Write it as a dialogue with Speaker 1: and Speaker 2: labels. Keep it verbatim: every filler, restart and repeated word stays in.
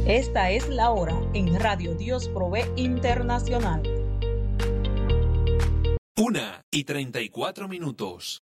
Speaker 1: Esta es la hora en Radio Dios Provee Internacional.
Speaker 2: Una y treinta y cuatro minutos.